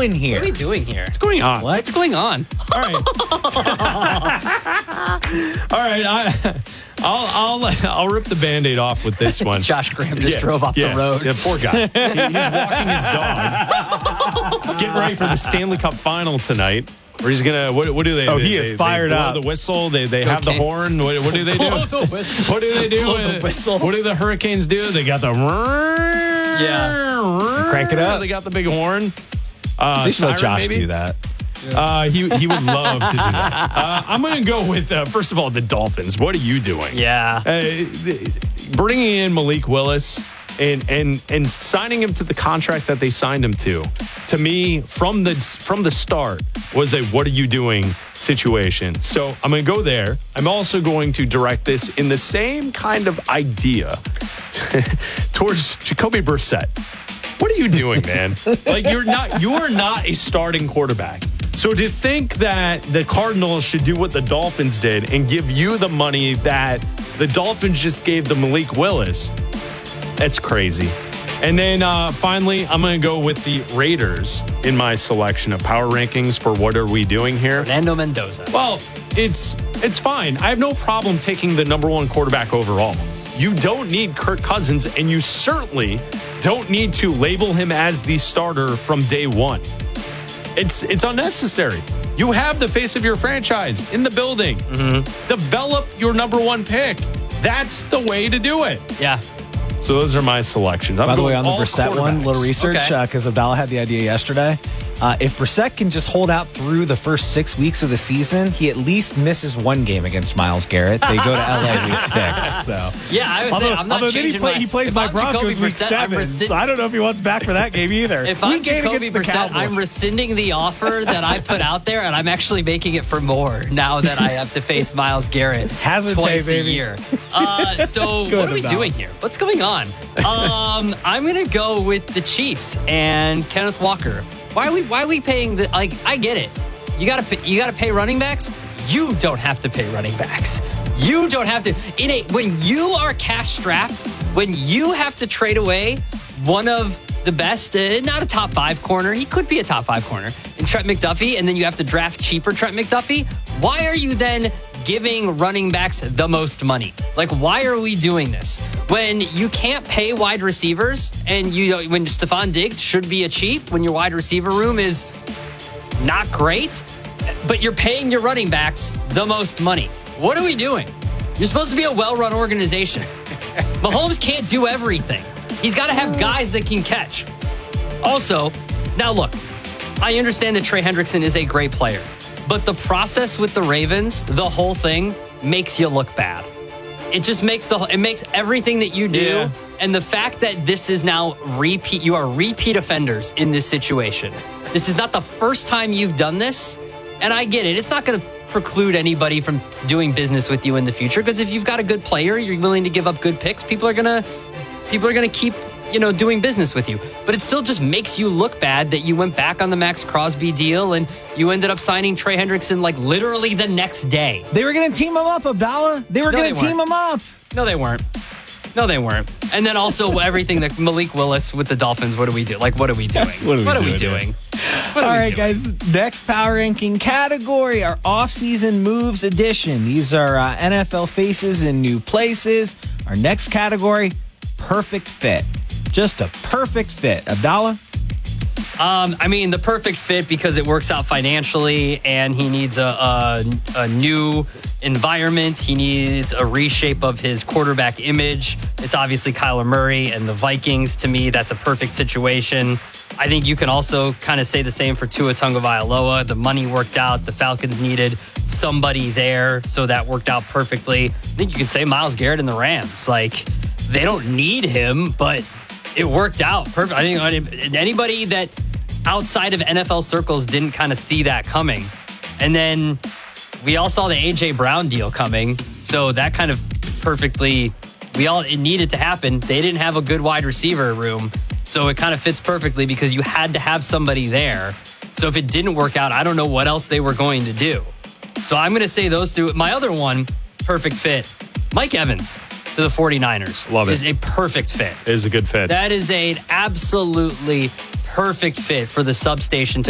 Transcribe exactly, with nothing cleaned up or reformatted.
doing here? What are we doing here? What's going on? What? What's going on? All right. All right. I, I'll I'll I'll rip the Band-Aid off with this one. Josh Graham just Yeah, drove off yeah, the road. Yeah, poor guy. He- he's walking his dog. Getting ready for the Stanley Cup final tonight. Where he's gonna what, what do they? Oh, they, he is they, fired they blow up. the whistle. They they have the Okay. horn. What, what do they do? Blow the whistle. What do they do? Blow the with- whistle. What do the Hurricanes do? They got the Yeah. Crank it up. They got the big horn. Uh, They should let siren, Josh maybe? do that. Uh, he he would love to do that. Uh, I'm going to go with uh, first of all the Dolphins. What are you doing? Yeah. Uh, bringing in Malik Willis and and and signing him to the contract that they signed him to. To me, from the from the start, was a what are you doing situation. So I'm going to go there. I'm also going to direct this in the same kind of idea towards Jacoby Brissett. What are you doing, man? Like you're not you are not a starting quarterback. So to think that the Cardinals should do what the Dolphins did and give you the money that the Dolphins just gave to Malik Willis, that's crazy. And then uh, finally, I'm going to go with the Raiders in my selection of power rankings for what are we doing here. Fernando Mendoza. Well, it's it's fine. I have no problem taking the number one quarterback overall. You don't need Kirk Cousins, and you certainly don't need to label him as the starter from day one. It's it's unnecessary. You have the face of your franchise in the building. Mm-hmm. Develop your number one pick. That's the way to do it. Yeah. So those are my selections. I'm By the way, going on the all Brissett one, quarterbacks. little research, Okay. because Abdallah had the idea yesterday. Uh, if Brissett can just hold out through the first six weeks of the season, he at least misses one game against Myles Garrett. They go to L A week six. So Yeah, I was although, saying, I'm not although then he, changing play, my... he plays if my I'm Broncos Jacoby week Brissett, I'm seven, rescind- so I don't know if he wants back for that game either. If I'm Week eight Jacoby against the Brissett, Cowboys. I'm rescinding the offer that I put out there, and I'm actually making it for more now that I have to face Miles Garrett Hazard twice pay, a baby. year. Uh, so Good what are we enough. doing here? What's going on? Um, I'm gonna go with the Chiefs and Kenneth Walker. Why are we? Why are we paying the? Like, I get it. You gotta pay, you gotta pay running backs. You don't have to pay running backs. You don't have to. In a when you are cash strapped, when you have to trade away one of the best, uh, not a top five corner. He could be a top five corner in Trent McDuffie, and then you have to draft cheaper Trent McDuffie. Why are you then giving running backs the most money? Like, why are we doing this when you can't pay wide receivers? And you when Stephon Diggs should be a chief when your wide receiver room is not great, but you're paying your running backs the most money. What are we doing? You're supposed to be a well-run organization. Mahomes can't do everything. He's got to have guys that can catch. Also, now look, I understand that Trey Hendrickson is a great player, but the process with the Ravens, the whole thing, makes you look bad. It just makes the it makes everything that you do, Yeah. and the fact that this is now repeat, you are repeat offenders in this situation. This is not the first time you've done this, and I get it. It's not going to preclude anybody from doing business with you in the future, because if you've got a good player, you're willing to give up good picks, people are gonna people are gonna keep, you know, doing business with you. But it still just makes you look bad that you went back on the Max Crosby deal and you ended up signing Trey Hendrickson like literally the next day. They were going to team him up, Abdallah. They were No, going they to team weren't. him up. No, they weren't. No, they weren't. And then also everything that Malik Willis with the Dolphins. What do we do? Like, what are we doing? What are we we doing doing? What are All we right, doing? guys. Next power ranking category, our off-season moves edition. These are uh, N F L faces in new places. Our next category, perfect fit. Just a perfect fit. Abdallah? Um, I mean, the perfect fit because it works out financially, and he needs a, a, a new environment. He needs a reshape of his quarterback image. It's obviously Kyler Murray and the Vikings. To me, that's a perfect situation. I think you can also kind of say the same for Tua Tagovailoa. The money worked out. The Falcons needed somebody there, so that worked out perfectly. I think you can say Myles Garrett and the Rams. Like, they don't need him, but it worked out perfect. I think anybody that outside of N F L circles didn't kind of see that coming. And then we all saw the A J Brown deal coming. So that kind of perfectly, we all, it needed to happen. They didn't have a good wide receiver room. So it kind of fits perfectly because you had to have somebody there. So if it didn't work out, I don't know what else they were going to do. So I'm going to say those two. My other one, perfect fit, Mike Evans to the 49ers. Love it. Is a perfect fit. It is a good fit. That is an absolutely perfect fit for the substation to